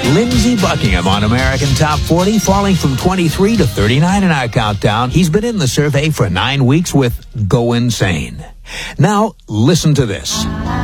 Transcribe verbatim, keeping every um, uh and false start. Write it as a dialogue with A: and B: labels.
A: Lindsey Buckingham on American Top forty, falling from twenty-three to thirty-nine in our countdown. He's been in the survey for nine weeks with Go Insane. Now, listen to this.